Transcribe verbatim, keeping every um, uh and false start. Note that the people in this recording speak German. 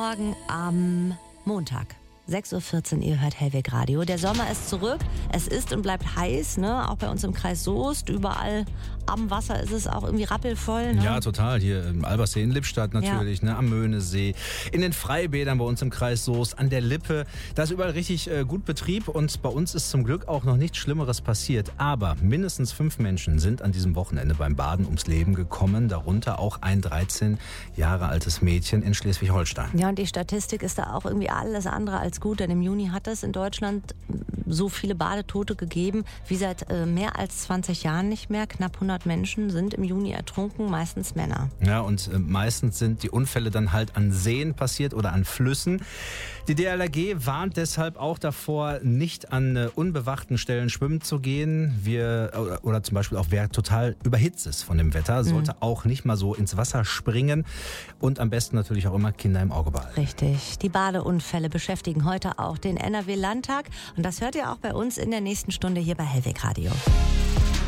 Morgen am Montag. sechs Uhr vierzehn, ihr hört Hellweg Radio. Der Sommer ist zurück. Es ist und bleibt heiß, ne? Auch bei uns im Kreis Soest. Überall am Wasser ist es auch irgendwie rappelvoll. Ne? Ja, total. Hier im Albersee in Lippstadt natürlich, ja. ne? Am Möhnesee, in den Freibädern bei uns im Kreis Soest, an der Lippe. Da ist überall richtig äh, gut Betrieb und bei uns ist zum Glück auch noch nichts Schlimmeres passiert. Aber mindestens fünf Menschen sind an diesem Wochenende beim Baden ums Leben gekommen. Darunter auch ein dreizehn Jahre altes Mädchen in Schleswig-Holstein. Ja, und die Statistik ist da auch irgendwie alles andere als gut, denn im Juni hat es in Deutschland so viele Badetote gegeben wie seit äh, mehr als zwanzig Jahren nicht mehr. Knapp hundert Menschen sind im Juni ertrunken, meistens Männer. Ja, und äh, meistens sind die Unfälle dann halt an Seen passiert oder an Flüssen. Die D L R G warnt deshalb auch davor, nicht an äh, unbewachten Stellen schwimmen zu gehen. Wir, oder, oder zum Beispiel auch, wer total überhitzt ist von dem Wetter, sollte mhm. auch nicht mal so ins Wasser springen und am besten natürlich auch immer Kinder im Auge behalten. Richtig. Die Badeunfälle beschäftigen heute auch den N R W-Landtag und das hört ihr auch bei uns in der nächsten Stunde hier bei Hellweg Radio.